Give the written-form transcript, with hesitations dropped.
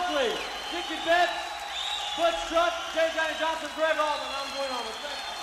Buckley, Dickie Betts, Butch Truck, J. Johnny Johnson, Greg Allman. I'm going on with that.